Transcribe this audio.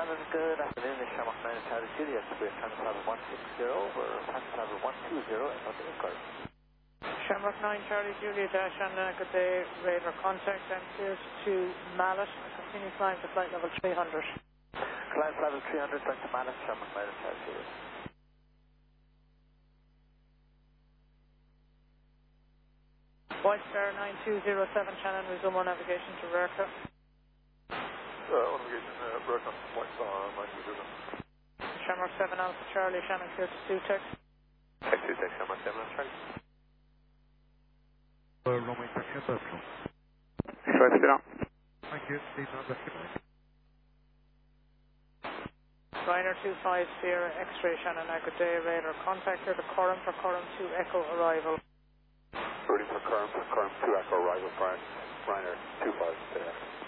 Shannon, good afternoon. This is Shamrock 9 Charlie Juliet. We're trying to travel 160. We're passing travel 120 and nothing occurred. Shamrock 9 Charlie Juliet, Shannon, good day. Radar contact and clears to Mallet. Continue flying to flight level 300. Climb level 300, back to Mallet, Shamrock 9 Charlie Juliet. White Star 9207, Shannon, resume our navigation to Rurka. Navigation Rurka, White Star 9207. Shamrock 7 Alpha Charlie, Shannon, clear to Sutex. Tech Sutex, Shamrock 7 Alpha Charlie. Runway taxi and personal. Right, sit down. Thank you. Please not left your Ryanair 25 Sierra X-ray, Shannon, good day. Radar contact here to Coram for Coram 2 Echo arrival. Ready for Coram 2 Echo arrival, Ryanair 25 Sierra.